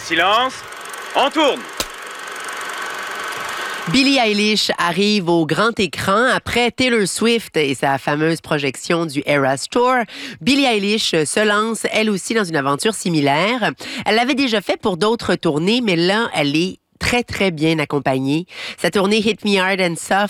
Silence. On tourne. Billie Eilish arrive au grand écran après Taylor Swift et sa fameuse projection du Eras Tour. Billie Eilish se lance elle aussi dans une aventure similaire. Elle l'avait déjà fait pour d'autres tournées, mais là, elle est très, très bien accompagnée. Sa tournée Hit Me Hard and Soft